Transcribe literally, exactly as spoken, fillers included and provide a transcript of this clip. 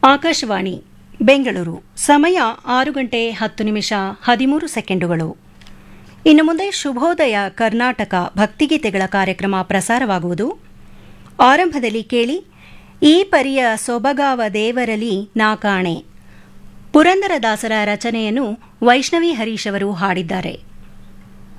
ಆಕಾಶವಾಣಿ ಬೆಂಗಳೂರು ಸಮಯ ಆರು ಗಂಟೆ ಹತ್ತು ನಿಮಿಷ ಹದಿಮೂರು ಸೆಕೆಂಡುಗಳು. ಇನ್ನು ಮುಂದೆ ಶುಭೋದಯ ಕರ್ನಾಟಕ ಭಕ್ತಿಗೀತೆಗಳ ಕಾರ್ಯಕ್ರಮ ಪ್ರಸಾರವಾಗುವುದು. ಆರಂಭದಲ್ಲಿ ಕೇಳಿ ಈ ಪರಿಯ ಸೊಬಗಾವ ದೇವರಲಿ ನಾ ಕಾಣೆ. ಪುರಂದರದಾಸರ ರಚನೆಯನ್ನು ವೈಷ್ಣವಿ ಹರೀಶ್ ಅವರು ಹಾಡಿದ್ದಾರೆ.